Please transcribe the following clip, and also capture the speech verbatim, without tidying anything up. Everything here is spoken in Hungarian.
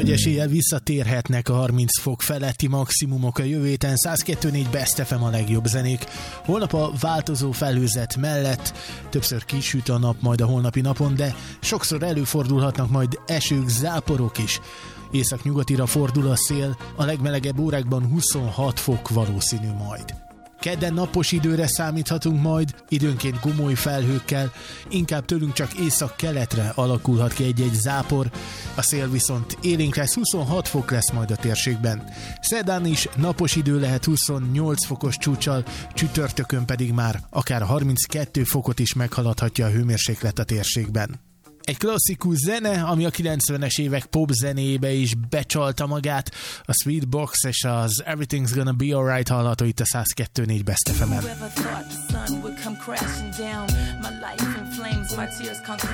nagy eséllyel visszatérhetnek a harminc fok feletti maximumok a jövő héten. száz kettő négy Best ef em a legjobb zenék. Holnap a változó felhőzet mellett többször kisüt a nap majd a holnapi napon, de sokszor előfordulhatnak majd esők, záporok is. Északnyugatira fordul a szél, a legmelegebb órákban huszonhat fok valószínű majd. Kedden napos időre számíthatunk majd, időnként gomoly felhőkkel, inkább tőlünk csak észak-keletre alakulhat ki egy-egy zápor, a szél viszont élénk lesz, huszonhat fok lesz majd a térségben. Szerdán is napos idő lehet huszonnyolc fokos csúccsal, csütörtökön pedig már akár harminckettő fokot is meghaladhatja a hőmérséklet a térségben. Egy klasszikus zene, ami a kilencvenes évek pop zenébe is becsalta magát, a Sweet Box és az Everything's Gonna Be Alright hallható itt a száz kettő négy Best ef em-en.